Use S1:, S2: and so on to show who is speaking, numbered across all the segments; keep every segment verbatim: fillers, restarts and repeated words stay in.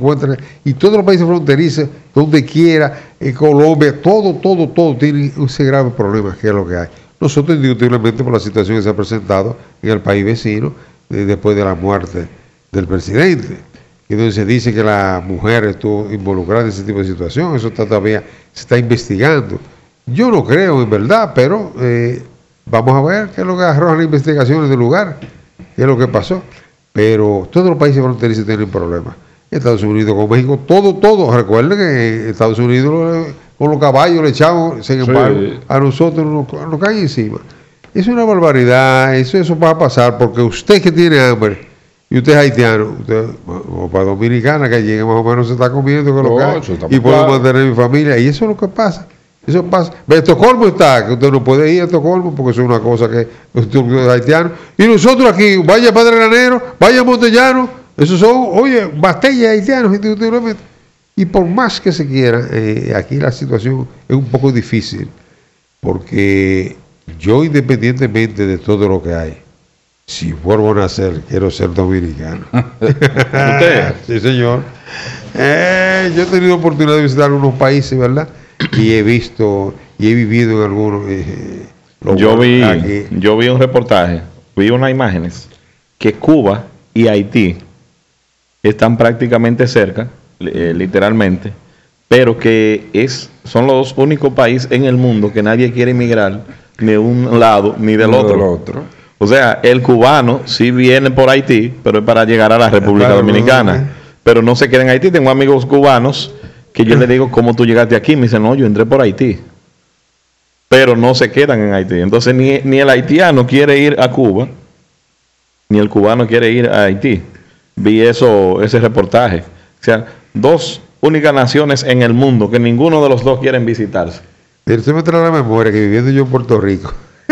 S1: encuentran, y todos los países fronterizos, donde quiera, en Colombia, todo, todo, todo tiene ese grave problema que es lo que hay. Nosotros, indiscutiblemente, por la situación que se ha presentado en el país vecino, eh, después de la muerte del presidente, y donde se dice que la mujer estuvo involucrada en ese tipo de situación, eso está todavía se está investigando. Yo no creo, en verdad, pero eh, vamos a ver qué es lo que arrojan las investigaciones del lugar, qué es lo que pasó. Pero todos los países fronterizos tienen problemas. Estados Unidos con México, todo, todo. Recuerden que Estados Unidos con los caballos le echamos, sin embargo, sí. a nosotros nos, nos caen encima. Es una barbaridad, eso, eso va a pasar, porque usted que tiene hambre, y usted es haitiano, usted, o para dominicana, que llegue más o menos se está comiendo, que lo que hay, y puedo mantener mi familia, y eso es lo que pasa. Eso pasa. Estocolmo está, que usted no puede ir a Estocolmo porque eso es una cosa que usted es haitiano. Y nosotros aquí, vaya Padre Granero, vaya Montellano, esos son, oye, bastellas haitianos, indiscutiblemente. Y por más que se quiera, eh, aquí la situación es un poco difícil, porque yo, independientemente de todo lo que hay, si vuelvo a nacer, quiero ser dominicano. ¿Usted? Sí, señor. Eh, yo he tenido oportunidad de visitar unos países, ¿verdad? Y he visto y he vivido en algunos. Eh,
S2: yo vi aquí. yo vi un reportaje, vi unas imágenes que Cuba y Haití están prácticamente cerca, eh, literalmente, pero que es son los dos únicos países en el mundo que nadie quiere emigrar ni de un lado ni del, no otro. del otro. O sea, el cubano sí viene por Haití, pero es para llegar a la República claro, Dominicana, no, pero no se queda en Haití. Tengo amigos cubanos que yo le digo, ¿cómo tú llegaste aquí? Me dicen, no, yo entré por Haití. Pero no se quedan en Haití. Entonces, ni, ni el haitiano quiere ir a Cuba, ni el cubano quiere ir a Haití. Vi eso, ese reportaje. O sea, dos únicas naciones en el mundo que ninguno de los dos quieren visitarse.
S1: Pero se me trae la memoria que viviendo yo en Puerto Rico,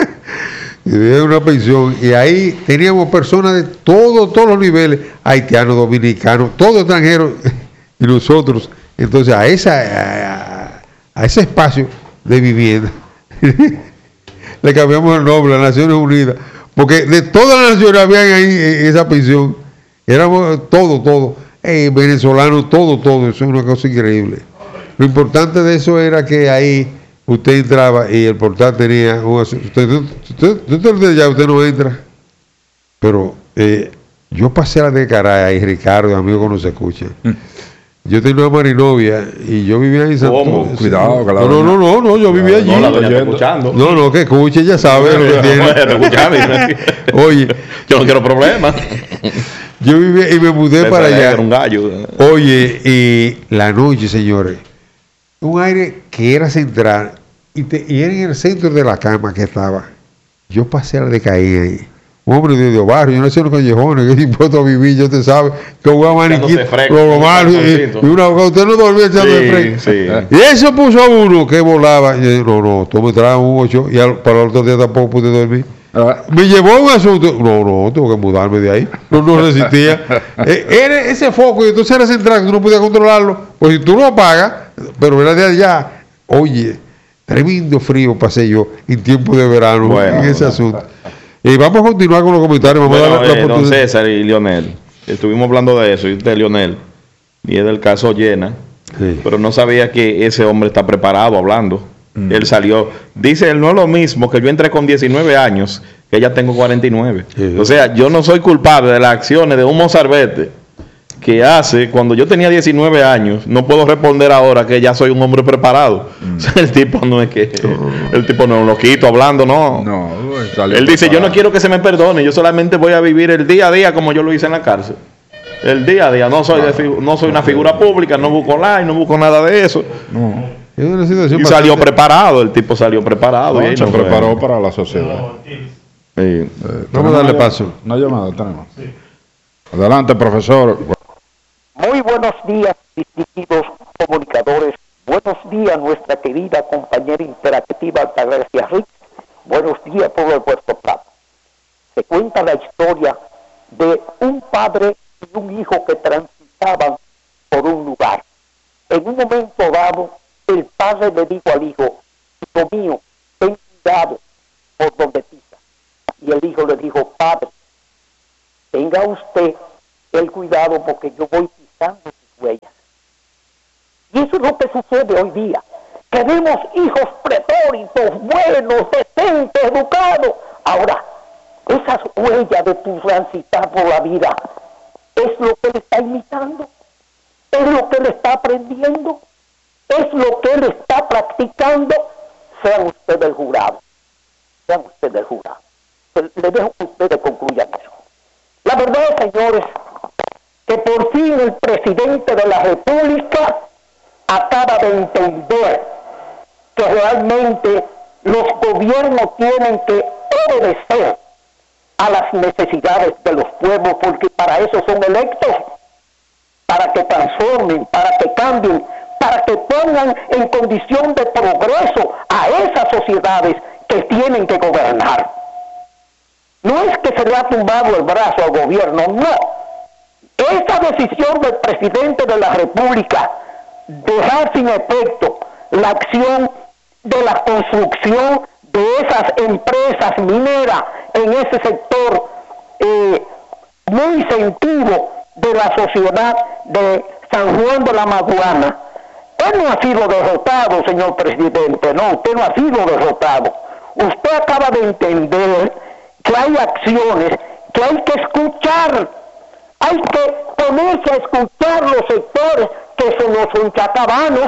S1: vivía en una pensión, y ahí teníamos personas de todo, todos los niveles, haitianos, dominicanos, todos extranjeros, y nosotros... Entonces, a, esa, a, a ese espacio de vivienda le cambiamos el nombre a las Naciones Unidas, porque de todas las naciones habían ahí en esa pensión, éramos todo, todo, eh, venezolanos, todo, todo, eso es una cosa increíble. Lo importante de eso era que ahí usted entraba y el portal tenía, un, usted, usted, usted, usted, ya usted no entra, pero eh, yo pasé a la de Caray ahí, Ricardo, amigo que no se escucha. Yo tenía una marinovia y yo vivía en Santo
S2: ¿Cómo? Cuidado, que la
S1: no, no, no, no, no, yo vivía allí.
S2: No, la doña está escuchando.
S1: No, no, que escuche, ya sabe lo que tiene. Oye,
S2: yo no quiero problemas.
S1: Yo vivía y me mudé para allá.
S2: Era un gallo.
S1: Oye, y la noche, señores, un aire que era central y, te, y era en el centro de la cama que estaba. Yo pasé a la de caer ahí. Un hombre de, de barrio, yo no sé en los callejones, que dispuesto a vivir, yo te sabe, que jugaba maniquí, lo malo, y, y una usted no dormía echando
S2: sí,
S1: de fresco.
S2: Sí.
S1: Y eso puso a uno que volaba, y yo, no, no, tú me traes un ocho, y al, para el otro día tampoco pude dormir. Ah. Me llevó un asunto, no, no, tengo que mudarme de ahí, no, no resistía. eh, era ese foco, y entonces era central, tú no podías controlarlo, pues si tú lo apagas, pero era de allá, oye, tremendo frío pasé yo en tiempo de verano, bueno, en ese asunto. Y vamos a continuar con los comentarios. Vamos
S2: bueno,
S1: a dar la,
S2: eh, don César y Leonel, estuvimos hablando de eso, y usted, Leonel, y es del caso Llena, sí. Pero no sabía que ese hombre está preparado hablando. Mm. Él salió, dice, él no es lo mismo que yo entré con diecinueve años, que ya tengo cuarenta y nueve. Sí. O sea, yo no soy culpable de las acciones de un mozarbete que hace cuando yo tenía diecinueve años. No puedo responder ahora que ya soy un hombre preparado. Mm. O sea, el tipo no es que no. El tipo no es un loquito hablando, no. No. Él dice, preparado. Yo no quiero que se me perdone, yo solamente voy a vivir el día a día como yo lo hice en la cárcel. El día a día, no soy de, no soy una figura pública, no busco like, no busco nada de eso. No. Es una situación y salió bastante... preparado, el tipo salió preparado.
S3: No,
S2: y
S3: se preparó para la sociedad. Sí.
S1: Eh, Vamos a darle paso.
S3: Una llamada tenemos. Sí. Adelante, profesor.
S4: Muy buenos días, distinguidos comunicadores. Buenos días, nuestra querida compañera interactiva Altagracia Rick. Buenos días, pueblo de Puerto Plata. Se cuenta la historia de un padre y un hijo que transitaban por un lugar. En un momento dado, el padre le dijo al hijo, hijo mío, ten cuidado por donde pisas. Y el hijo le dijo, padre, tenga usted el cuidado porque yo voy pisando sus huellas. Y eso es lo que sucede hoy día. Queremos hijos pretéritos, buenos, decentes, educados. Ahora, esas huellas de tu transitar por la vida, ¿es lo que él está imitando? ¿Es lo que él está aprendiendo? ¿Es lo que él está practicando? Sean ustedes el jurado. Sean ustedes el jurado. Les dejo que ustedes concluyan eso. La verdad, señores, que por fin el presidente de la República acaba de entender que realmente los gobiernos tienen que obedecer a las necesidades de los pueblos, porque para eso son electos, para que transformen, para que cambien, para que pongan en condición de progreso a esas sociedades que tienen que gobernar. No es que se le ha tumbado el brazo al gobierno, no. Esa decisión del presidente de la República, dejar sin efecto la acción de la construcción de esas empresas mineras en ese sector eh, muy sentido de la sociedad de San Juan de la Maguana. Él no ha sido derrotado, señor presidente, no, usted no ha sido derrotado. Usted acaba de entender que hay acciones que hay que escuchar, hay que ponerse a escuchar los sectores que son los unchacabanos.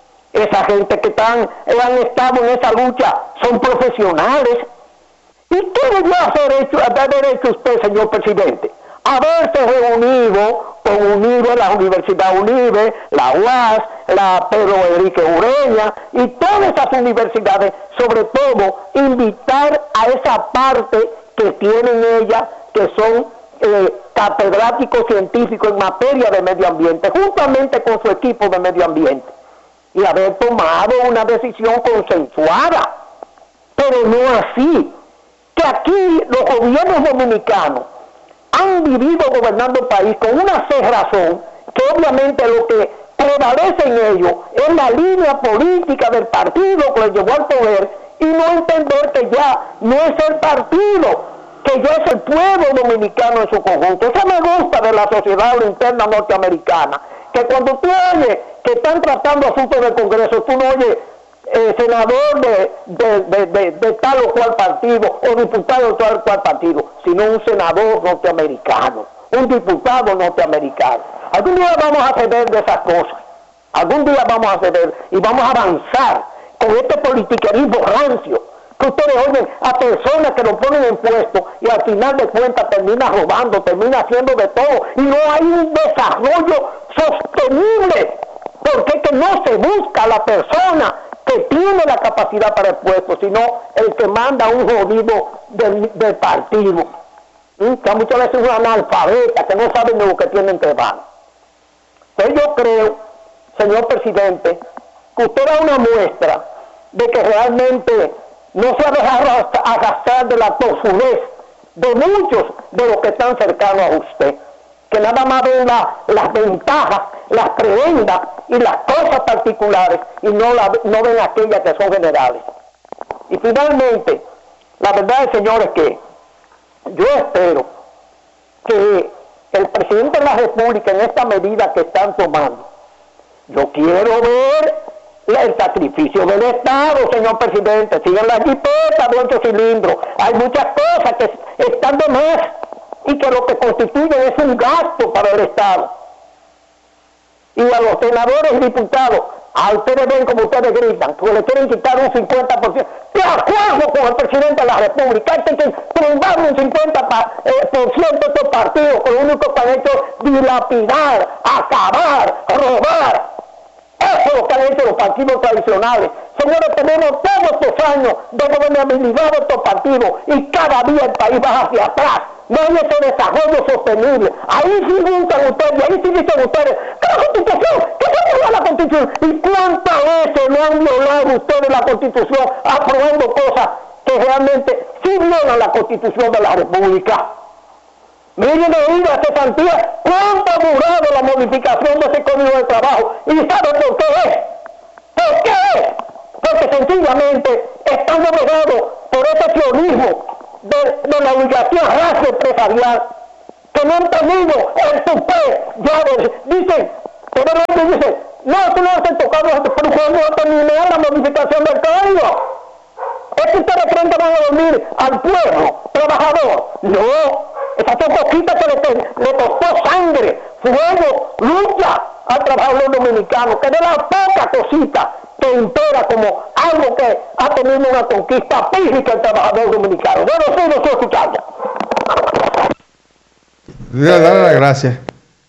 S4: Esa gente que están, han estado en esa lucha son profesionales. ¿Y qué debió hacer hecho, haber hecho usted, señor presidente? Haberse reunido con UNIBE, la Universidad UNIBE, la U A S, la Pedro Enrique Ureña y todas esas universidades, sobre todo invitar a esa parte que tienen ellas, que son eh, catedráticos científicos en materia de medio ambiente, juntamente con su equipo de medio ambiente, y haber tomado una decisión consensuada, pero no así, que aquí los gobiernos dominicanos han vivido gobernando el país con una cerrazón, que obviamente lo que prevalece en ellos es la línea política del partido que les llevó al poder, y no entender que ya no es el partido, que ya es el pueblo dominicano en su conjunto. Eso me gusta de la sociedad interna norteamericana, que cuando tú oyes que están tratando asuntos del Congreso, tú no oyes eh, senador de, de, de, de, de tal o cual partido o diputado de tal o cual partido, sino un senador norteamericano, un diputado norteamericano. Algún día vamos a ceder de esas cosas, algún día vamos a ceder y vamos a avanzar con este politiquerismo rancio, que ustedes oyen a personas que lo ponen en puesto y al final de cuentas termina robando, termina haciendo de todo, y no hay un desarrollo sostenible, porque es que no se busca a la persona que tiene la capacidad para el puesto, sino el que manda un jodido del, del partido, ¿sí? Que muchas veces es un analfabeta, que no saben de lo que tienen entre manos. Entonces yo creo, señor presidente, que usted da una muestra de que realmente no se ha dejado arrastrar de la tosudez de muchos de los que están cercanos a usted, que nada más ven la, las ventajas, las prebendas y las cosas particulares, y no, la, no ven aquellas que son generales. Y finalmente, la verdad es, señores, que yo espero que el presidente de la República, en esta medida que están tomando, yo quiero ver el sacrificio del Estado, señor presidente. Siguen las jipetas de ocho cilindros. Hay muchas cosas que están de más y que lo que constituyen es un gasto para el Estado. Y a los senadores y diputados, a ustedes ven como ustedes gritan, porque le quieren quitar un cincuenta por ciento. De acuerdo con el presidente de la República, hay que tumbar un cincuenta por ciento de estos partidos, que lo único que han hecho es dilapidar, acabar, robar. Eso es lo que han hecho los partidos tradicionales. Señores, tenemos todos estos años de gobernabilidad de estos partidos y cada día el país va hacia atrás. No hay ese desarrollo sostenible. Ahí sí juntan ustedes, ahí sí dicen ustedes, que la Constitución, que se viola la Constitución. ¿Y cuántas veces no han violado ustedes la Constitución aprobando cosas que realmente sí violan la Constitución de la República? Miren de ir a cesantía, ¿cuánto ha durado la modificación de ese Código de Trabajo? ¿Y saben por qué es? ¿Por qué es? Porque sencillamente están obligados por ese sionismo de, de la obligación raza empresarial, que no han tenido el tupé. Ya dicen, Pero el hombre dice, no, tú no has tocado, pero cuando yo terminé la modificación del código, es que ustedes pronto van a dormir al pueblo trabajador. No, esas son cositas que le, le costó sangre, fuego, lucha al trabajador dominicano, que de la poca cosita que impera como algo que ha tenido una conquista física el trabajador dominicano. Yo no sé, no estoy escuchando.
S1: Dale las gracias.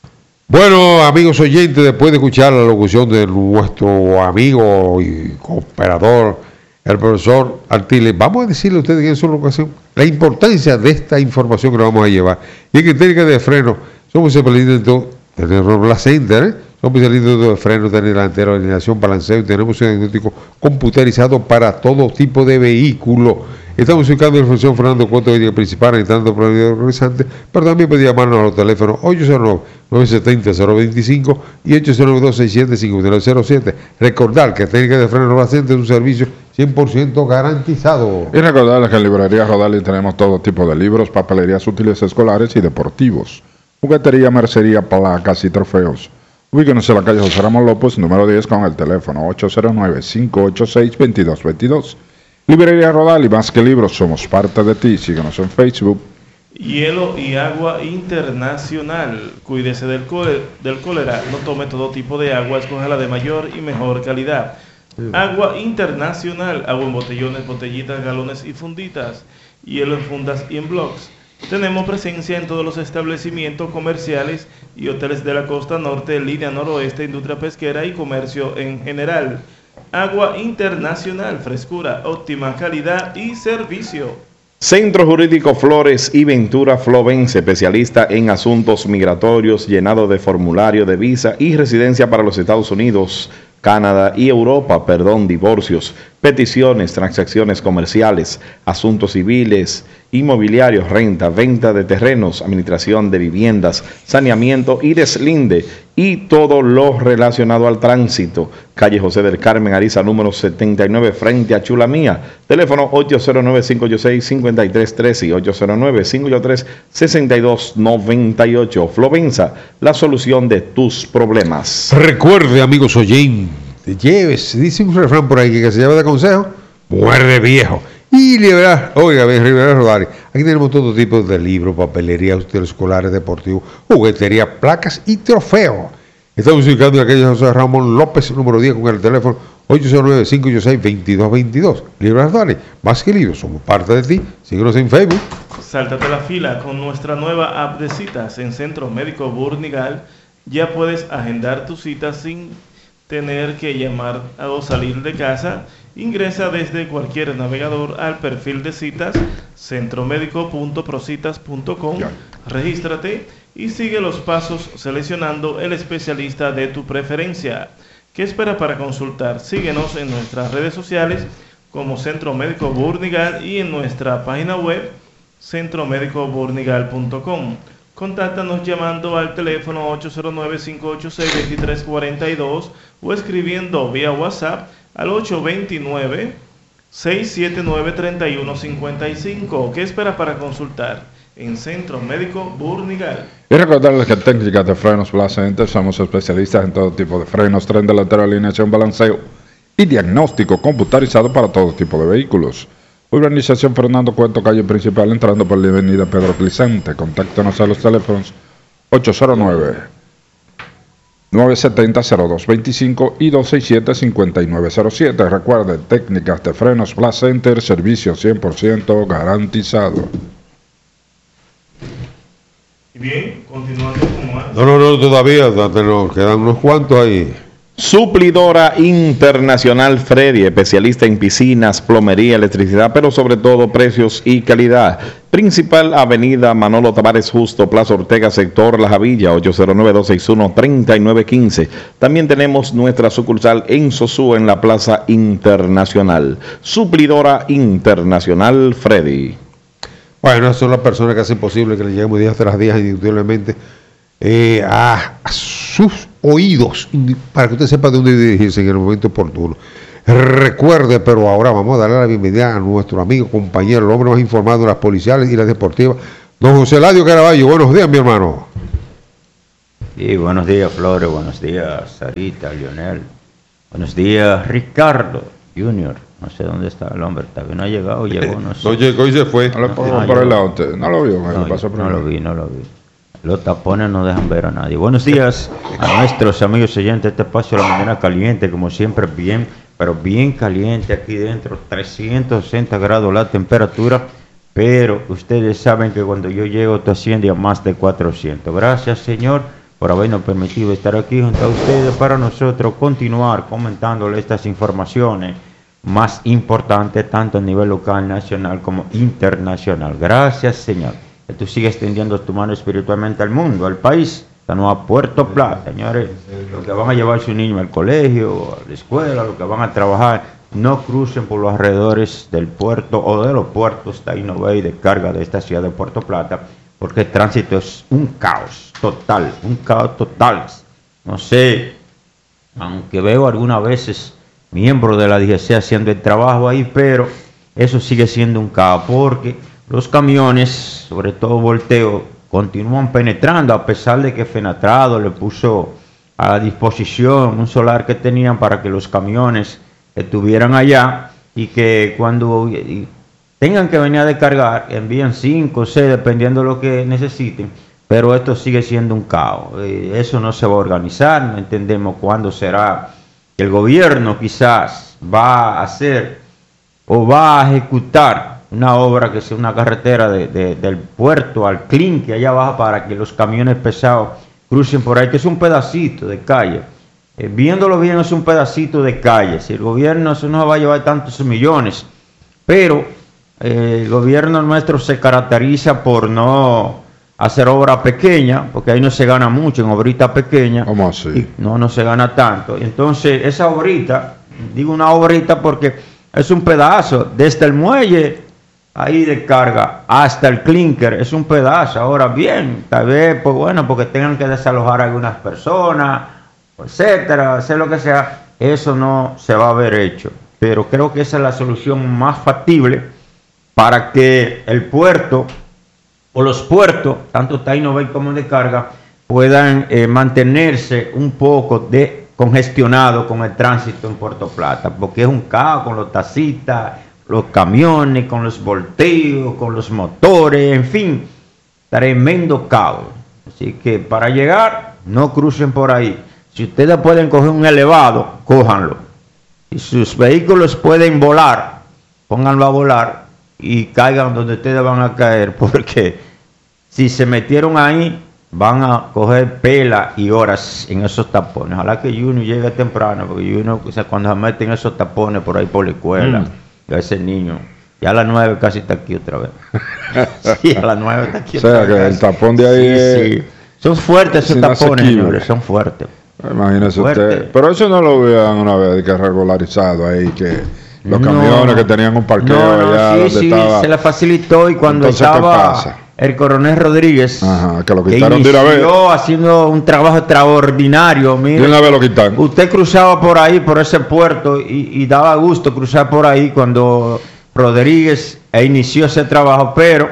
S1: Bueno, amigos oyentes, después de escuchar la locución de nuestro amigo y cooperador, el profesor Artiles, vamos a decirle a ustedes en su ocasión la importancia de esta información que nos vamos a llevar. Y en que técnica de freno, somos especialistas en tener Center, ¿eh? Somos especialistas de freno, tener delantero, alineación, balanceo, y tenemos un diagnóstico computarizado para todo tipo de vehículo. Estamos ubicando en la función Fernando Cuento, vía principal, entrando por el video organizante, pero también puede llamarnos a los teléfonos ocho cero nueve, nueve siete cero, cero dos cinco y ocho cero nueve, dos seis siete, cinco nueve cero siete. Recordar que técnica de freno Rodacenter es un servicio cien por ciento garantizado.
S3: Y recordarles que en Librería Rodali tenemos todo tipo de libros, papelerías útiles escolares y deportivos, juguetería, mercería, placas y trofeos. Ubíquenos en la calle José Ramón López, número diez, con el teléfono ocho cero nueve, cinco ocho seis, dos dos dos dos. Librería Rodali, más que libros, somos parte de ti. Síguenos en Facebook.
S5: Hielo y agua internacional. Cuídese del, cólera, del cólera. No tome todo tipo de agua, escoja la de mayor y mejor calidad. Sí. Agua internacional. Agua en botellones, botellitas, galones y funditas. Hielo en fundas y en blocks. Tenemos presencia en todos los establecimientos comerciales y hoteles de la costa norte, línea noroeste, industria pesquera y comercio en general. Agua internacional, frescura, óptima calidad y servicio.
S2: Centro Jurídico Flores y Ventura Flovense, especialista en asuntos migratorios, llenado de formulario de visa y residencia para los Estados Unidos, Canadá y Europa, perdón, divorcios, peticiones, transacciones comerciales, asuntos civiles, inmobiliarios, renta, venta de terrenos, administración de viviendas, saneamiento y deslinde, y todo lo relacionado al tránsito. Calle José del Carmen, Ariza, número setenta y nueve, frente a Chula Mía. Teléfono ocho cero nueve, cinco ocho seis, cinco tres uno tres y ocho cero nueve, cinco ocho tres, seis dos nueve ocho. Flovensa, la solución de tus problemas.
S1: Recuerde, amigos oyentes, lleves, dice un refrán por ahí que se lleva de consejo, muerde viejo. Y liberar, oiga, Rivera Rodari, aquí tenemos todo tipo de libros, papelería, útiles escolares, deportivos, juguetería, placas y trofeos. Estamos ubicando en la calle José Ramón López, número diez, con el teléfono ocho cero nueve, cinco ocho seis, dos dos dos dos. Rivera Rodari, más que libros, somos parte de ti. Síguenos en Facebook.
S5: Sáltate la fila con nuestra nueva app de citas en Centro Médico Burnigal. Ya puedes agendar tu cita sin tener que llamar o salir de casa. Ingresa desde cualquier navegador al perfil de citas centromédico punto procitas punto com, regístrate y sigue los pasos seleccionando el especialista de tu preferencia. ¿Qué espera para consultar? Síguenos en nuestras redes sociales como Centro Médico Burnigal y en nuestra página web centro médico burnigal punto com. Contáctanos llamando al teléfono ocho cero nueve, cinco ocho seis, dos tres cuatro dos o escribiendo vía WhatsApp al ocho dos nueve, seis siete nueve, tres uno cinco cinco. ¿Qué espera para consultar? En Centro Médico Burnigal.
S3: Y recordarles que Técnicas de Frenos Placenter somos especialistas en todo tipo de frenos, tren delantero, alineación, balanceo y diagnóstico computarizado para todo tipo de vehículos. Urbanización Fernando Cuento, calle principal, entrando por la avenida Pedro Clicente. Contáctanos a los teléfonos ocho cero nueve, nueve siete cero, cero dos dos cinco y dos seis siete, cinco nueve cero siete. Recuerde, Técnicas de Frenos Placenter, servicio cien por ciento garantizado.
S5: Bien, continuando con más.
S1: No, no, no, todavía nos quedan unos cuantos ahí.
S2: Suplidora Internacional Freddy, especialista en piscinas, plomería, electricidad, pero sobre todo precios y calidad. Principal Avenida Manolo Tavares Justo, Plaza Ortega, sector La Javilla, ocho cero nueve, dos seis uno, tres nueve uno cinco. También tenemos nuestra sucursal en Sosúa, en la Plaza Internacional. Suplidora Internacional Freddy.
S1: Bueno, son las personas que hacen posible que le lleguemos día tras día, indiscutiblemente, eh, a, a sus oídos, para que usted sepa de dónde dirigirse en el momento oportuno. Recuerde, pero ahora vamos a darle la bienvenida a nuestro amigo, compañero, el hombre más informado de las policiales y las deportivas, don José Ladio Caraballo. Buenos días, mi hermano.
S6: Sí, buenos días, Flores, buenos días, Sarita, Lionel. Buenos días, Ricardo Junior. No sé dónde está el hombre, todavía no ha llegado, llegó, no sé.
S1: No llegó y se fue.
S3: No, no, no, por el lado, no lo vio,
S6: no,
S3: pasó
S6: no lo vi, no lo vi. Los tapones no dejan ver a nadie. Buenos días a nuestros amigos oyentes de este espacio de la mañana caliente, como siempre, bien, pero bien caliente aquí dentro, trescientos sesenta grados la temperatura, pero ustedes saben que cuando yo llego esto asciende a más de cuatrocientos. Gracias, Señor, por habernos permitido estar aquí junto a ustedes para nosotros continuar comentándole estas informaciones más importantes, tanto a nivel local, nacional como internacional. Gracias, Señor. Que tú sigues extendiendo tu mano espiritualmente al mundo, al país, estamos a Puerto Plata, señores. Los que van a llevar a su niño al colegio, a la escuela, los que van a trabajar, no crucen por los alrededores del puerto o de los puertos de Ainhoa y de carga de esta ciudad de Puerto Plata, porque el tránsito es un caos total, un caos total. No sé, aunque veo algunas veces miembros de la D G C haciendo el trabajo ahí, pero eso sigue siendo un caos, porque los camiones, sobre todo volteo, continúan penetrando, a pesar de que Fenatrado le puso a disposición un solar que tenían para que los camiones estuvieran allá y que cuando tengan que venir a descargar, envían cinco o seis, dependiendo de lo que necesiten, pero esto sigue siendo un caos. Eso no se va a organizar, no entendemos cuándo será que el gobierno quizás va a hacer o va a ejecutar una obra que sea una carretera de, de, del puerto al clinque allá abajo para que los camiones pesados crucen por ahí, que es un pedacito de calle. Eh, viéndolo bien, es un pedacito de calle. Si el gobierno eso no va a llevar tantos millones, pero eh, el gobierno nuestro se caracteriza por no hacer obra pequeña, porque ahí no se gana mucho en obrita pequeña.
S3: ¿Cómo así?
S6: No, no se gana tanto. Entonces, esa obrita, digo una obrita porque es un pedazo desde el muelle ahí de carga hasta el clinker, es un pedazo. Ahora bien, tal vez, pues bueno, porque tengan que desalojar a algunas personas, etcétera, hacer lo que sea, eso no se va a ver hecho. Pero creo que esa es la solución más factible para que el puerto o los puertos, tanto Ainhoa como de carga, puedan eh, mantenerse un poco de congestionado con el tránsito en Puerto Plata, porque es un caos con los taxistas, los camiones, con los volteos, con los motores, en fin, tremendo caos. Así que para llegar, no crucen por ahí. Si ustedes pueden coger un elevado, cójanlo. Si sus vehículos pueden volar, pónganlo a volar y caigan donde ustedes van a caer, porque si se metieron ahí, van a coger pela y horas en esos tapones. Ojalá que Junior llegue temprano, porque Junior, o sea, cuando se meten esos tapones por ahí por la escuela, mm. a ese niño, ya a las nueve casi está aquí otra vez. Sí, a las nueve está aquí otra vez.
S3: O sea, que el tapón de ahí
S6: sí,
S3: es...
S6: sí. Son fuertes esos tapones, señores, son fuertes.
S3: Imagínese usted. Pero eso no lo vean una vez que regularizado ahí, que los camiones no, que tenían un parqueo
S6: no, no,
S3: allá
S6: sí,
S3: donde
S6: sí,
S3: estaba.
S6: Se le facilitó y cuando Entonces, estaba el coronel Rodríguez,
S3: Ajá, que lo quitaron de una vez,
S6: haciendo un trabajo extraordinario. Mire,
S3: de una vez lo quitaron.
S6: Usted cruzaba por ahí, por ese puerto, y, y daba gusto cruzar por ahí cuando Rodríguez inició ese trabajo, pero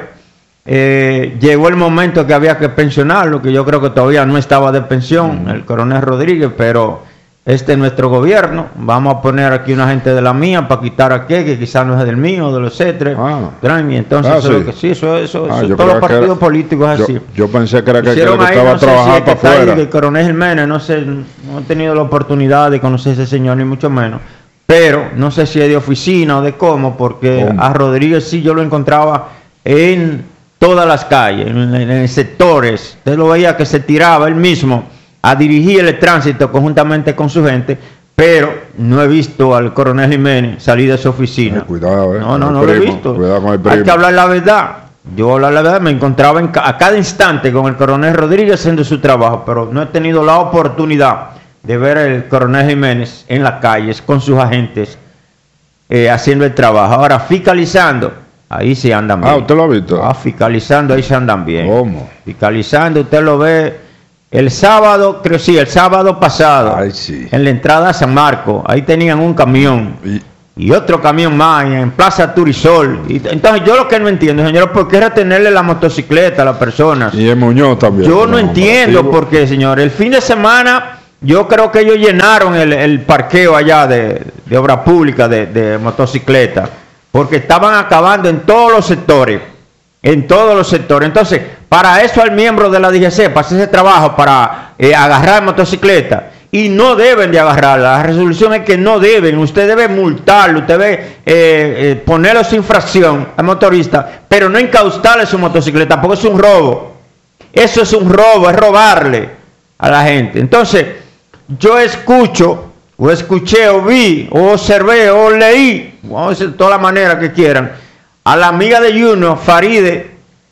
S6: eh, llegó el momento que había que pensionarlo, que yo creo que todavía no estaba de pensión, uh-huh. el coronel Rodríguez, pero este es nuestro gobierno. Vamos a poner aquí una gente de la mía para quitar a aquel que quizás no es del mío, de los cetres. Ah. Entonces, ah, eso, sí. Que, sí, eso, eso,
S3: ah,
S6: eso todos los partidos era, políticos es
S3: yo,
S6: así.
S3: Yo pensé que era que, que, que
S6: ahí,
S3: estaba
S6: no
S3: trabajando
S6: si
S3: para afuera.
S6: El coronel Jiménez, no sé, no he tenido la oportunidad de conocer a ese señor, ni mucho menos. Pero no sé si es de oficina o de cómo, porque ¿Cómo? a Rodríguez sí yo lo encontraba en todas las calles, en, en, en sectores. Usted lo veía que se tiraba él mismo a dirigir el tránsito conjuntamente con su gente, pero no he visto al coronel Jiménez salir de su oficina.
S3: Ay, cuidado, eh.
S6: No, no, no
S3: primo,
S6: lo he visto.
S3: Cuidado con el primo.
S6: Hay que hablar la verdad. Yo hablar la verdad, me encontraba en ca a cada instante con el coronel Rodríguez haciendo su trabajo, pero no he tenido la oportunidad de ver al coronel Jiménez en las calles con sus agentes eh, haciendo el trabajo. Ahora, fiscalizando, ahí se andan bien.
S3: Ah, ¿usted lo ha visto?
S6: Ah, fiscalizando, ahí se andan bien.
S3: ¿Cómo?
S6: Fiscalizando, usted lo ve el sábado, creo sí, el sábado pasado,
S3: Ay, sí.
S6: en la entrada a San Marcos, ahí tenían un camión.
S3: Y,
S6: y otro camión más en Plaza Turisol. Y, entonces yo lo que no entiendo, señores, ¿por qué retenerle la motocicleta a las personas?
S3: Y en Muñoz también.
S6: Yo no, no entiendo por qué, señor. El fin de semana yo creo que ellos llenaron el, el parqueo allá de, de obra pública de, de motocicletas, porque estaban acabando en todos los sectores, en todos los sectores. Entonces, para eso al miembro de la D G C, para hacer ese trabajo, para eh, agarrar motocicleta, y no deben de agarrarla. La resolución es que no deben. Usted debe multarlo, usted debe eh, eh, ponerle su infracción al motorista, pero no incaustarle su motocicleta, porque es un robo. Eso es un robo, es robarle a la gente. Entonces, yo escucho, o escuché, o vi, o observé, o leí, vamos a decir de todas las maneras que quieran, a la amiga de Junior, Faride,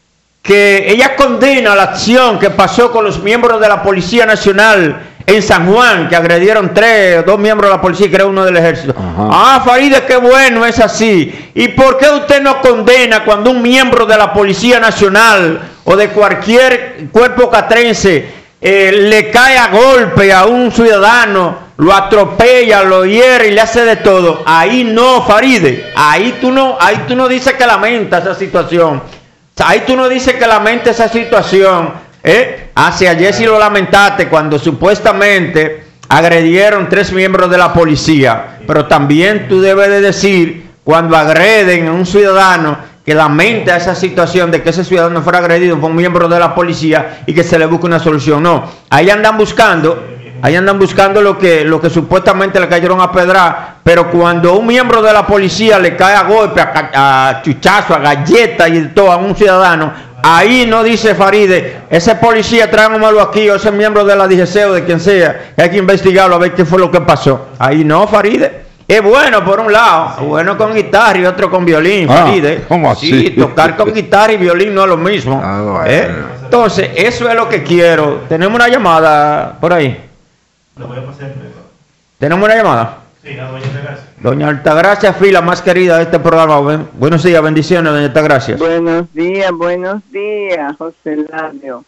S6: que ella condena la acción que pasó con los miembros de la Policía Nacional en San Juan, que agredieron tres, dos miembros de la policía y creo uno del ejército. Ajá. Ah, Faride, qué bueno, es así. ¿Y por qué usted no condena cuando un miembro de la Policía Nacional o de cualquier cuerpo catrense eh, le cae a golpe a un ciudadano, lo atropella, lo hiere y le hace de todo? Ahí no, Faride. Ahí tú no, ahí tú no dices que lamenta esa situación. Ahí tú no dices que lamenta esa situación. ¿Eh? Hace ayer sí lo lamentaste cuando supuestamente agredieron tres miembros de la policía, pero también tú debes de decir cuando agreden a un ciudadano que lamenta esa situación de que ese ciudadano fuera agredido por un miembro de la policía y que se le busque una solución. No, ahí andan buscando, ahí andan buscando lo que, lo que supuestamente le cayeron a pedrar, pero cuando un miembro de la policía le cae a golpe, a, a chuchazo, a galleta y todo a un ciudadano, ahí no dice Faride, ese policía tráigamelo aquí, o ese miembro de la D G C o de quien sea, hay que investigarlo a ver qué fue lo que pasó. Ahí no, Faride. Es bueno por un lado, sí. Bueno con guitarra y otro con violín, ah, Faride.
S3: ¿Cómo así?
S6: Sí, tocar con guitarra y violín no es lo mismo. Ah, bueno. ¿Eh? Entonces, eso es lo que quiero. Tenemos una llamada por ahí.
S5: Lo voy a pasar.
S6: ¿Tenemos una llamada?
S5: Sí, a doña Altagracia.
S6: Doña Altagracia, fila más querida de este programa. Buenos días, bendiciones, doña Altagracia.
S7: Buenos días, buenos días, José Ladio.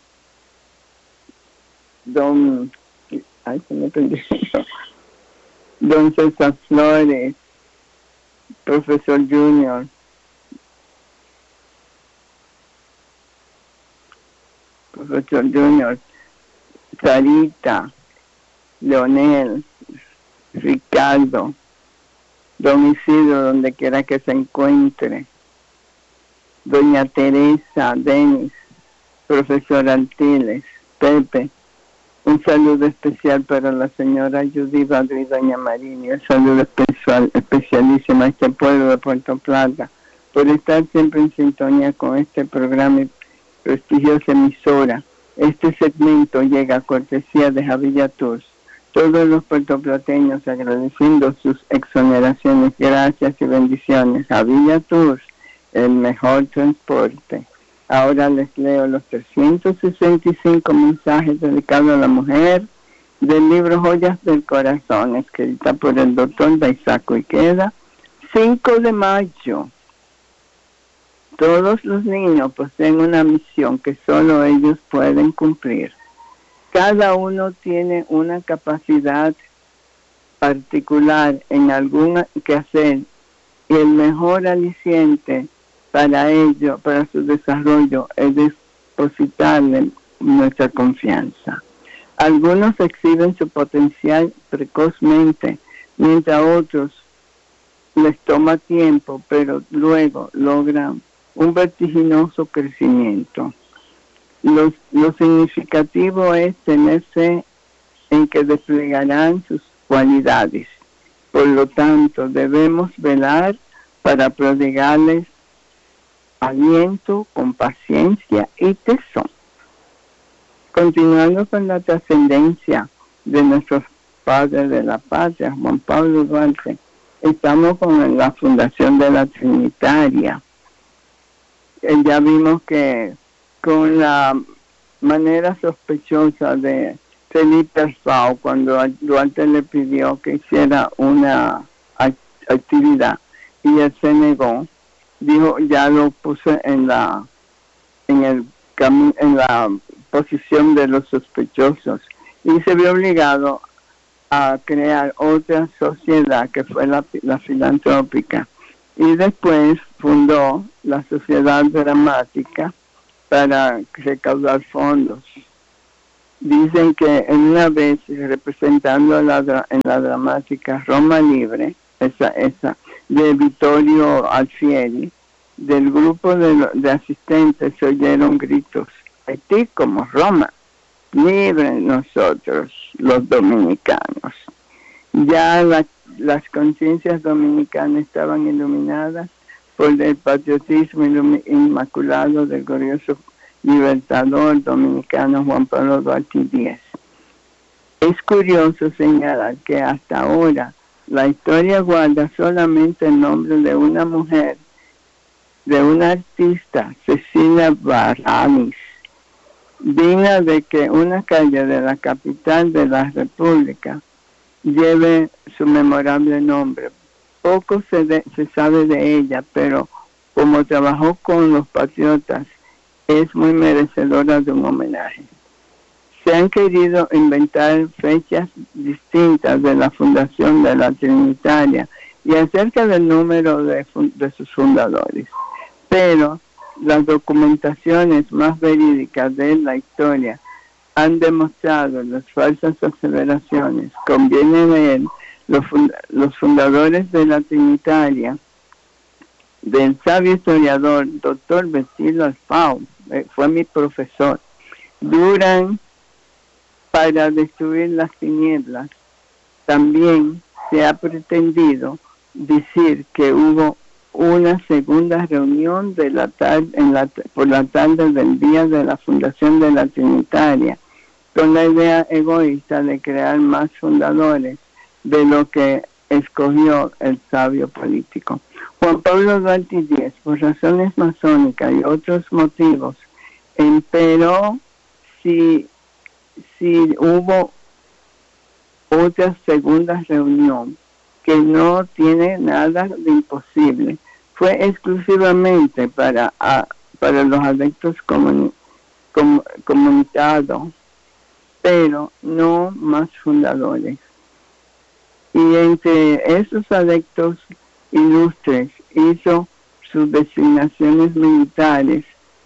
S7: Don... Ay, se me perdió. Don César Flores, profesor Junior. Profesor Junior, Sarita, Leonel, Ricardo, Don Isidro, donde quiera que se encuentre, Doña Teresa, Denis, Profesor Antiles, Pepe, un saludo especial para la señora Judy Badro y Doña Marini, un saludo especial, especialísimo a este pueblo de Puerto Plata, por estar siempre en sintonía con este programa y prestigiosa emisora. Este segmento llega a cortesía de Javilla Tours. Todos los puertoplateños agradeciendo sus exoneraciones, gracias y bendiciones. Javilla Tours, el mejor transporte. Ahora les leo los trescientos sesenta y cinco mensajes dedicados a la mujer del libro Joyas del Corazón, escrita por el doctor Daisaku Ikeda, cinco de mayo. Todos los niños poseen una misión que solo ellos pueden cumplir. Cada uno tiene una capacidad particular en algún quehacer y el mejor aliciente para ello, para su desarrollo, es depositarle nuestra confianza. Algunos exhiben su potencial precozmente, mientras otros les toma tiempo, pero luego logran un vertiginoso crecimiento. Lo, lo significativo es tener fe en que desplegarán sus cualidades. Por lo tanto, debemos velar para prodigarles aliento con paciencia y tesón. Continuando con la trascendencia de nuestros padres de la patria, Juan Pablo Duarte, estamos con la fundación de la Trinitaria. Eh, ya vimos que con la manera sospechosa de Felipe Alfao, cuando Duarte le pidió que hiciera una actividad y él se negó, dijo, ya lo puse en la en el en la posición de los sospechosos y se vio obligado a crear otra sociedad que fue la, la filantrópica, y después fundó la Sociedad Dramática para recaudar fondos. Dicen que en una vez representando la, en la dramática Roma Libre, esa, esa de Vittorio Alfieri, del grupo de, de asistentes se oyeron gritos: Haití como Roma, libre nosotros los dominicanos. Ya la, las conciencias dominicanas estaban iluminadas por el patriotismo inmaculado del glorioso libertador dominicano Juan Pablo Duarte Díez. Es curioso señalar que hasta ahora la historia guarda solamente el nombre de una mujer, de una artista, Cecilia Baranis, digna de que una calle de la capital de la República lleve su memorable nombre. Poco se, de, se sabe de ella, pero como trabajó con los patriotas, es muy merecedora de un homenaje. Se han querido inventar fechas distintas de la fundación de la Trinitaria y acerca del número de, de sus fundadores, pero las documentaciones más verídicas de la historia han demostrado las falsas aseveraciones. Conviene ver los, fund los fundadores de la Trinitaria, del sabio historiador doctor Betilio Alfao, eh, fue mi profesor. Duran para destruir las tinieblas. También se ha pretendido decir que hubo una segunda reunión de la tarde, en la, por la tarde del día de la fundación de la Trinitaria, con la idea egoísta de crear más fundadores de lo que escogió el sabio político. Juan Pablo Duarte Díez, por razones masónicas y otros motivos, pero si, si hubo otra segunda reunión que no tiene nada de imposible, fue exclusivamente para, a, para los adeptos comuni, com, comunitados, pero no más fundadores. Y entre esos adeptos ilustres hizo sus designaciones militares,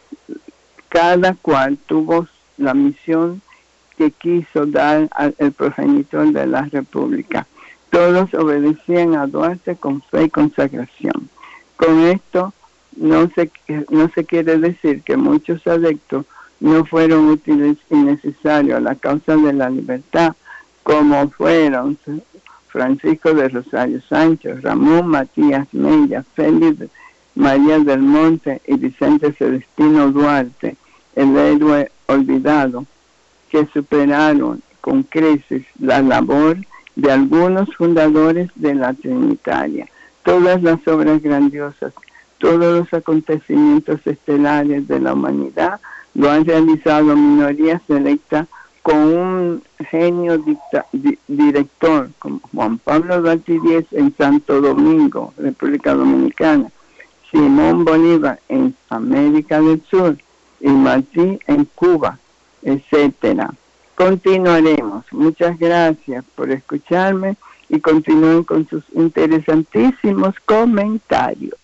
S7: cada cual tuvo la misión que quiso dar al progenitor de la República. Todos obedecían a Duarte con fe y consagración. Con esto no se, no se quiere decir que muchos adeptos no fueron útiles y necesarios a la causa de la libertad, como fueron Francisco de Rosario Sánchez, Ramón Matías Mella, Félix María del Monte y Vicente Celestino Duarte, el héroe olvidado, que superaron con creces la labor de algunos fundadores de la Trinitaria. Todas las obras grandiosas, todos los acontecimientos estelares de la humanidad lo han realizado minorías selectas con un genio dicta, di, director como Juan Pablo Duarte Díez en Santo Domingo, República Dominicana, Simón Bolívar en América del Sur y Martí en Cuba, etcétera. Continuaremos. Muchas gracias por escucharme y continúen con sus interesantísimos comentarios.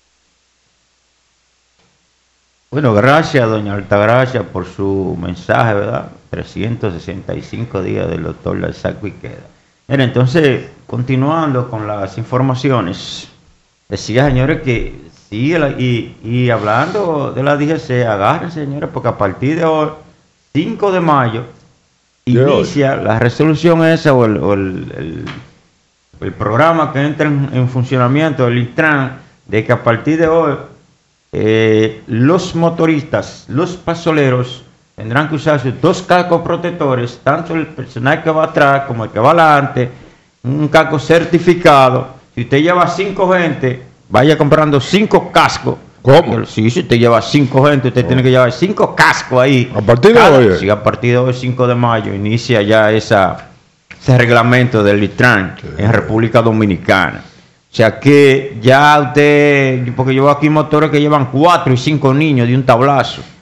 S6: Bueno, gracias, doña Altagracia, por su mensaje, ¿verdad? trescientos sesenta y cinco días del doctor Isaac Viqueda. Mira, entonces, continuando con las informaciones, decía, señores, que sí, y, y hablando de la D G C, agárrense, señores, porque a partir de hoy, cinco de mayo, inicia la resolución esa o el, o el, el, el programa que entra en, en funcionamiento, el Intran, de que a partir de hoy eh, los motoristas, los pasoleros tendrán que usar sus dos cascos protectores, tanto el personal que va atrás como el que va adelante, un casco certificado. Si usted lleva cinco gente, vaya comprando cinco cascos.
S3: ¿Cómo?
S6: Sí, si usted lleva cinco gente, usted oh. tiene que llevar cinco cascos ahí.
S3: ¿A partir de hoy?
S6: Sí, a partir de hoy, cinco de mayo, inicia ya esa, ese reglamento del Intran sí. en República Dominicana. O sea que ya usted, porque yo veo aquí motores que llevan cuatro y cinco niños de un tablazo.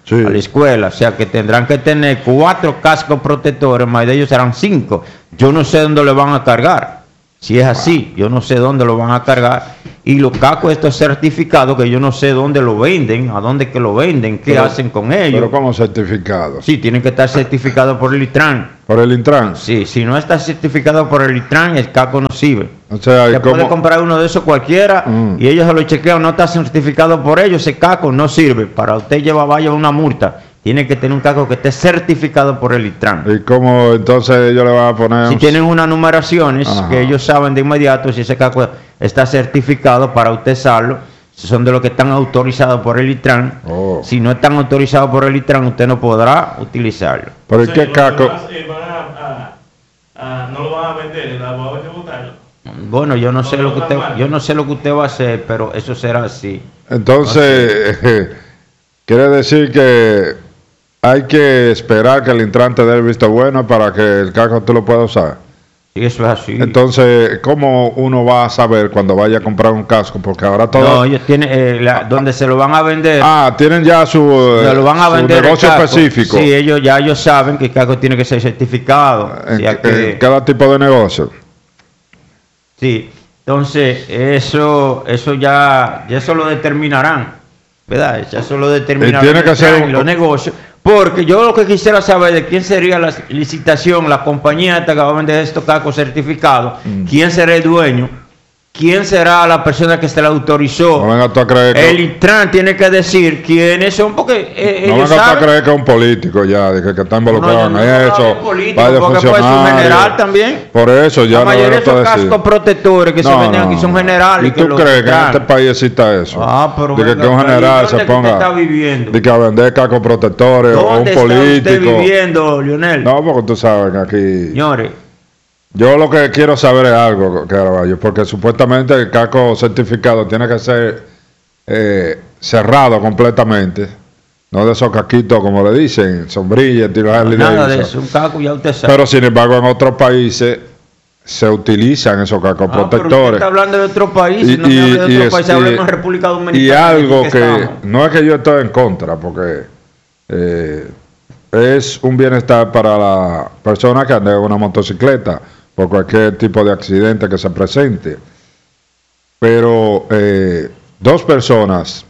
S6: sí. a la escuela. O sea que tendrán que tener cuatro cascos protectores, más de ellos serán cinco. Yo no sé dónde le van a cargar. Si es así, yo no sé dónde lo van a cargar. Y los cascos estos certificados, que yo no sé dónde lo venden, a dónde que lo venden, qué
S3: pero,
S6: hacen con ellos.
S3: ¿Pero cómo certificados?
S6: Sí, tienen que estar certificados por el Intran.
S3: ¿Por el Intran?
S6: Sí, si no está certificado por el Intran, el casco no sirve.
S3: O sea,
S6: se
S3: ¿cómo?
S6: puede comprar uno de esos cualquiera mm. y ellos se lo chequean, no está certificado por ellos, ese casco no sirve. Para usted llevar, vaya una multa. Tiene que tener un casco que esté certificado por el Intran.
S3: ¿Y cómo entonces ellos le van a poner?
S6: Si
S3: un...
S6: tienen unas numeraciones Ajá. que ellos saben de inmediato si ese casco está certificado para usted usarlo, son de los que están autorizados por el Intran.
S3: Oh.
S6: Si no están autorizados por el Intran, usted no podrá utilizarlo.
S3: ¿Pero o sea, qué casco?
S5: Eh, van a, a, a, no lo van a vender, la va a que botarlo.
S6: Bueno, yo no, no sé lo que usted, yo no sé lo que usted va a hacer, pero eso será así.
S3: Entonces, eh, quiere decir que hay que esperar que el Intran te dé el visto bueno para que el casco tú lo puedas usar.
S6: Sí, eso es así.
S3: Entonces, ¿cómo uno va a saber cuando vaya a comprar un casco? Porque ahora todo...
S6: No, ellos tienen, eh, la, donde se lo van a vender...
S3: Ah, tienen ya su,
S6: se lo van a
S3: su
S6: vender
S3: negocio específico.
S6: Sí, ellos ya ellos saben que el casco tiene que ser certificado.
S3: En,
S6: o sea que,
S3: en cada tipo de negocio.
S6: Sí, entonces, eso eso ya, ya eso lo determinarán, ¿verdad? Ya eso lo determinarán
S3: tiene que ser un...
S6: los negocios. Porque yo lo que quisiera saber de quién sería la licitación, la compañía esta que va a vender estos cascos certificados, mm. quién será el dueño, quién será la persona que se la autorizó.
S3: No venga tú a creer que...
S6: El Intran tiene que decir quiénes son, porque eh,
S3: no
S6: ellos
S3: venga
S6: saben...
S3: tú a creer que es un político ya, de que, que está involucrado
S6: no, no,
S3: en
S6: no,
S3: eso,
S6: no, no, político,
S3: va de
S6: porque puede ser un general también.
S3: Por eso ya
S6: la
S3: no
S6: mayoría de esos cascos
S3: decir.
S6: protectores que
S3: no,
S6: se venden
S3: no,
S6: aquí son generales.
S3: ¿Y tú
S6: que
S3: crees que en este país exista eso?
S6: Ah, pero
S3: de que,
S6: venga,
S3: que un general se ponga
S6: está viviendo?
S3: de que a vender cascos protectores o un político.
S6: ¿Dónde está usted viviendo, Lionel?
S3: No, porque tú sabes que aquí...
S6: Señores,
S3: yo lo que quiero saber es algo, Caraballo, porque supuestamente el casco certificado tiene que ser eh, cerrado completamente, no de esos casquitos como le dicen, sombrilla, tirar
S6: no, nada de eso, un casco ya usted sabe.
S3: Pero sin embargo en otros países se utilizan esos cascos ah, protectores. Pero usted
S6: está hablando de otro país,
S3: y,
S6: no me hable de otro país, hablemos en República Dominicana.
S3: Y algo que, que
S6: estamos.
S3: no es que yo estoy en contra, porque eh, es un bienestar para la persona que anda en una motocicleta por cualquier tipo de accidente que se presente. Pero eh, dos personas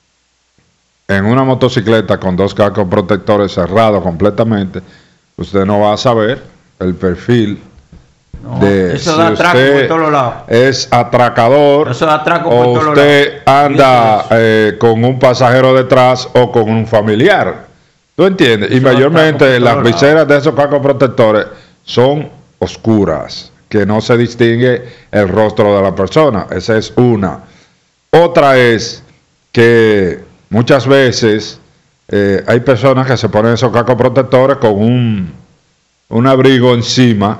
S3: en una motocicleta con dos cascos protectores cerrados completamente, usted no va a saber el perfil no, de
S6: eso
S3: si
S6: da atraco
S3: usted
S6: por todos lados.
S3: Es atracador
S6: eso da atraco
S3: o
S6: por todos
S3: usted
S6: lados.
S3: anda eh, con un pasajero detrás o con un familiar. ¿Tú entiendes? Eso y mayormente las viseras de esos cascos protectores son oscuras, que no se distingue el rostro de la persona. Esa es una. Otra es que muchas veces eh, hay personas que se ponen esos cascos protectores con un, un abrigo encima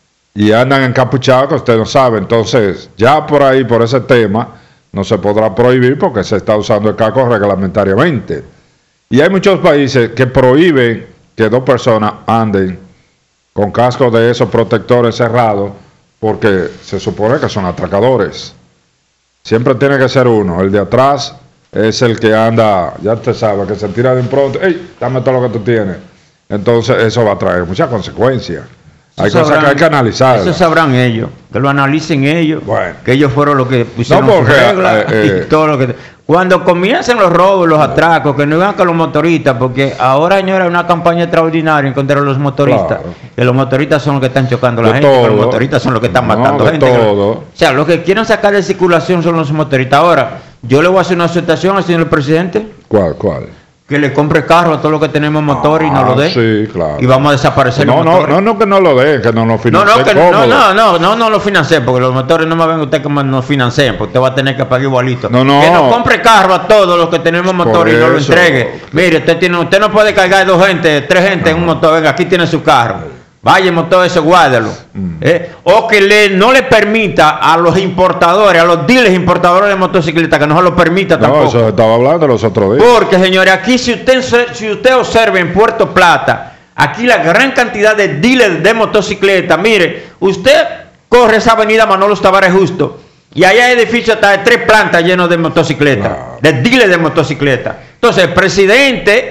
S3: y andan encapuchados que usted no sabe. Entonces, ya por ahí, por ese tema, no se podrá prohibir porque se está usando el casco reglamentariamente. Y hay muchos países que prohíben que dos personas anden con cascos de esos protectores cerrados, porque se supone que son atracadores. Siempre tiene que ser uno. El de atrás es el que anda, ya usted sabe, que se tira de un pronto, ¡ey, dame todo lo que tú tienes! Entonces eso va a traer muchas consecuencias. Hay
S6: eso
S3: cosas
S6: sabrán,
S3: que hay que analizar.
S6: Eso sabrán ellos, que lo analicen ellos,
S3: bueno.
S6: que ellos fueron los que pusieron
S3: no porque,
S6: sus reglas
S3: eh, eh,
S6: y todo lo que... Cuando comiencen los robos, los atracos, que no iban con los motoristas, porque ahora, señora, hay una campaña extraordinaria en contra de los motoristas, claro. Que los motoristas son los que están chocando a la
S3: de
S6: gente,
S3: todo.
S6: que los motoristas son los que están
S3: no,
S6: matando gente.
S3: Todo.
S6: O sea, los que quieren sacar de circulación son los motoristas. Ahora, yo le voy a hacer una aceptación al señor presidente.
S3: ¿Cuál, cuál?
S6: Que le compre carro a todo lo que tenemos motor ah, y no lo dé.
S3: Sí, claro.
S6: Y vamos a desaparecer
S3: no,
S6: los
S3: no,
S6: motores.
S3: No, no, que no lo dé, que no nos financien.
S6: No, no, que no, no, no, no, no lo financien, porque los motores no me ven usted que nos financien, porque usted va a tener que pagar igualito.
S3: No, no.
S6: Que nos compre carro a todos los que tenemos motor y no lo entregue. Mire, usted tiene, usted no puede cargar dos gente, tres gente no. en un motor. Venga, aquí tiene su carro. Vaya motor ese, guárdalo. Mm. ¿Eh? O que le, no le permita a los importadores, a los dealers importadores de motocicletas, que no se lo permita tampoco.
S3: No, eso estaba hablando los otros días.
S6: Porque, señores, aquí si usted, si usted observa en Puerto Plata, aquí la gran cantidad de dealers de motocicletas, mire, usted corre esa avenida Manolo Tavares Justo, y allá hay edificios hasta de tres plantas llenos de motocicletas, claro. de dealers de motocicletas. Entonces, el presidente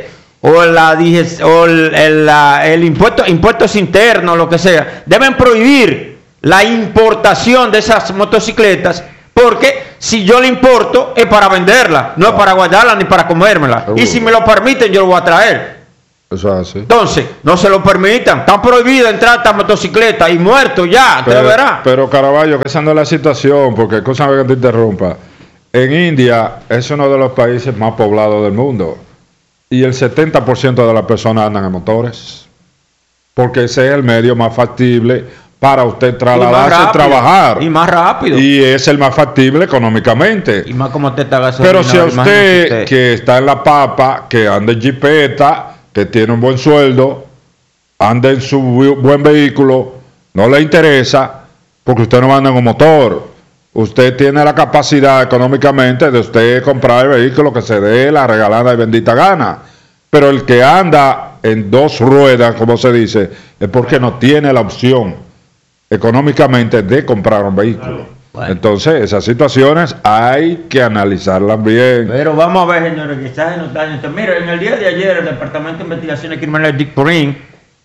S6: o, la, o el, el, la, el impuesto, impuestos internos, lo que sea, deben prohibir la importación de esas motocicletas, porque si yo la importo es para venderla, no es para guardarla ni para comérmela. Y si me lo permiten, yo lo voy a traer.
S3: Eso es así.
S6: Entonces, no se lo permitan. Están prohibidas entrar estas motocicletas y muertos ya,
S3: pero,
S6: usted verá.
S3: Pero Caraballo, que esa no es la situación, porque cosa que te interrumpa. En India es uno de los países más poblados del mundo. Y el setenta por ciento de las personas andan en motores. Porque ese es el medio más factible para usted trasladarse y, y trabajar.
S6: Y más rápido.
S3: Y es el más factible económicamente.
S6: Y más como usted está gasolina.
S3: Pero si a usted, usted que está en la papa, que anda en jipeta, que tiene un buen sueldo, anda en su buen vehículo, no le interesa, porque usted no anda en un motor. Usted tiene la capacidad económicamente de usted comprar el vehículo que se dé la regalada y bendita gana. Pero el que anda en dos ruedas, como se dice, es porque no tiene la opción económicamente de comprar un vehículo. Bueno. Entonces, esas situaciones hay que analizarlas bien.
S6: Pero vamos a ver, señores, quizás no está. Mira, en el día de ayer, el Departamento de Investigaciones Criminales Dick Green,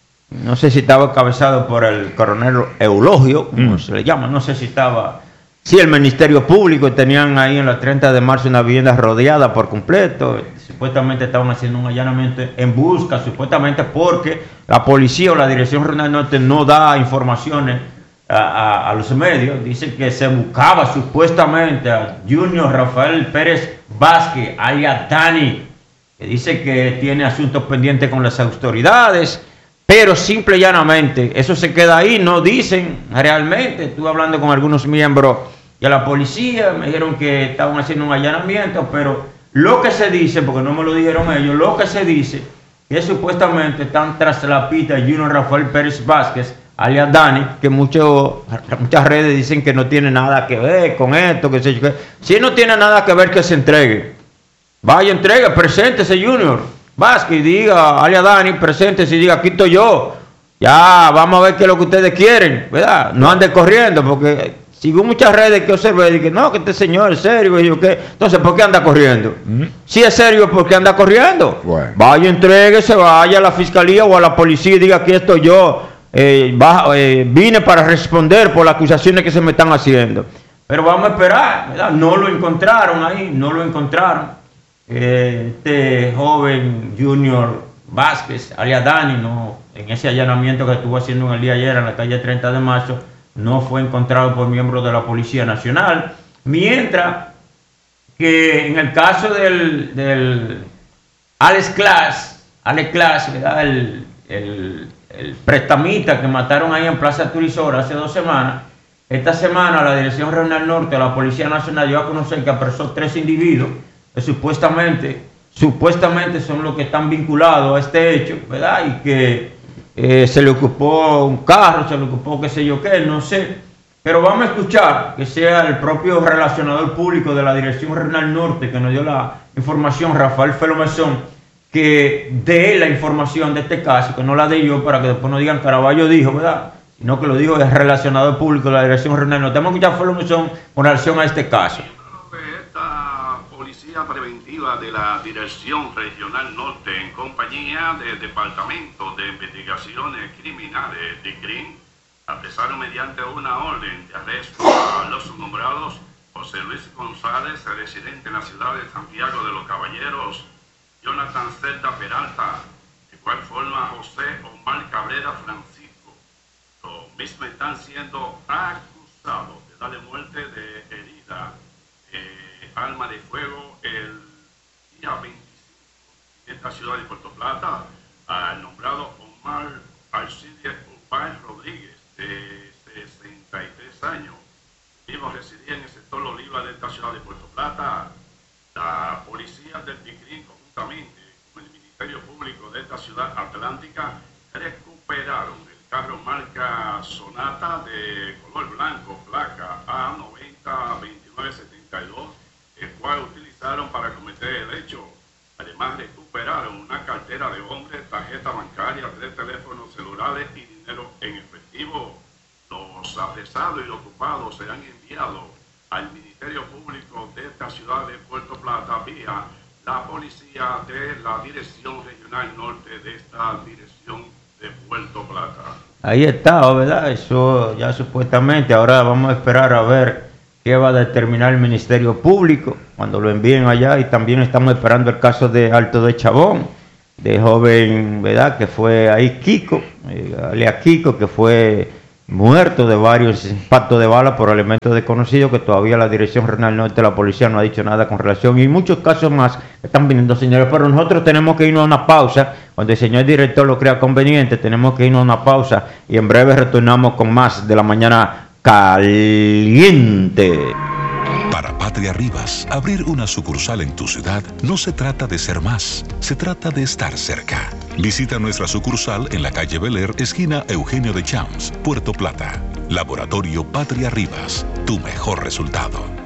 S6: no sé si estaba encabezado por el coronel Eulogio, como mm. se le llama, no sé si estaba, sí, el Ministerio Público, tenían ahí en la treinta de marzo una vivienda rodeada por completo, supuestamente estaban haciendo un allanamiento en busca, supuestamente porque la policía o la Dirección Regional Norte no da informaciones A, a, a los medios. Dicen que se buscaba supuestamente a Junior Rafael Pérez Vázquez, alias Dani, que dice que tiene asuntos pendientes con las autoridades, pero simple y llanamente eso se queda ahí, no dicen realmente. Estuve hablando con algunos miembros de la policía, me dijeron que estaban haciendo un allanamiento, pero lo que se dice, porque no me lo dijeron ellos, lo que se dice que supuestamente están tras la pista de Junior Rafael Pérez Vázquez, alias Dani, que mucho, muchas redes dicen que no tiene nada que ver con esto, que se, que, si no tiene nada que ver, que se entregue. Vaya, entregue, preséntese Junior Vázquez, diga, alias Dani, preséntese y diga, aquí estoy yo. Ya, vamos a ver qué es lo que ustedes quieren, ¿verdad? No ande corriendo, porque sigo muchas redes que observé y que no, que este señor es serio, y yo, ¿qué? Entonces, ¿por qué anda corriendo? ¿Mm? Si es serio, ¿por qué anda corriendo? Bueno. Vaya, entréguese, vaya a la fiscalía o a la policía y diga, aquí estoy yo. Eh, baja, eh, vine para responder por las acusaciones que se me están haciendo, pero vamos a esperar, ¿verdad? No lo encontraron ahí, no lo encontraron. Eh, este joven Junior Vázquez, alias Dani, no, en ese allanamiento que estuvo haciendo en el día de ayer en la calle treinta de marzo, no fue encontrado por miembros de la Policía Nacional, mientras que en el caso del, del Alex Class, Alex Class, ¿verdad? El, el el prestamista que mataron ahí en Plaza Turizora hace dos semanas. Esta semana la Dirección Regional Norte de la Policía Nacional dio a conocer que apresó tres individuos que supuestamente, supuestamente son los que están vinculados a este hecho, ¿verdad? Y que eh, se le ocupó un carro, se le ocupó qué sé yo qué, no sé. Pero vamos a escuchar que sea el propio relacionador público de la Dirección Regional Norte que nos dio la información, Rafael Felomezón, que dé la información de este caso, que no la dé yo para que después no digan Caraballo dijo, ¿verdad? Sino que lo dijo el relacionador público de la Dirección Regional. No tenemos que escuchar Felomezón con relación a este caso.
S8: Esta policía preventiva de la Dirección Regional Norte, en compañía del Departamento de Investigaciones Criminales de C R I M, apresaron mediante una orden de arresto a los nombrados José Luis González, residente en la ciudad de Santiago de los Caballeros, Jonathan Celta Peralta, de igual forma José Omar Cabrera Francisco. Los mismos están siendo acusados de darle muerte de herida, eh, arma de fuego, el día veinticinco en esta ciudad de Puerto Plata, al nombrado Omar Alcides Urbán Rodríguez, de sesenta y tres años. Vivo residía en el sector Oliva de esta ciudad de Puerto Plata. La policía del Picrín, conjuntamente con el Ministerio Público de esta ciudad atlántica, recuperaron el carro marca Sonata de color blanco, placa A noventa veintinueve setenta y dos, el cual utilizaron para cometer el hecho. Además, recuperaron una cartera de hombre, tarjeta bancaria, tres teléfonos celulares y dinero en efectivo. Los apresados y los ocupados serán enviados al Ministerio Público de esta ciudad de Puerto Plata vía la policía de la Dirección Regional Norte de esta dirección de Puerto Plata.
S6: Ahí está, ¿verdad? Eso ya supuestamente. Ahora vamos a esperar a ver qué va a determinar el Ministerio Público cuando lo envíen allá. Y también estamos esperando el caso de Alto de Chabón, de joven, ¿verdad? Que fue ahí Kiko, eh, alias Kiko, que fue muerto de varios impactos de bala por elementos desconocidos, que todavía la Dirección Regional Norte de la Policía no ha dicho nada con relación, y muchos casos más que están viniendo, señores. Pero nosotros tenemos que irnos a una pausa. Cuando el señor director lo crea conveniente, tenemos que irnos a una pausa y en breve retornamos con más de la mañana caliente.
S9: Para Patria Rivas, abrir una sucursal en tu ciudad no se trata de ser más, se trata de estar cerca. Visita nuestra sucursal en la calle Bel Air, esquina Eugenio de Champs, Puerto Plata. Laboratorio Patria Rivas, tu mejor resultado.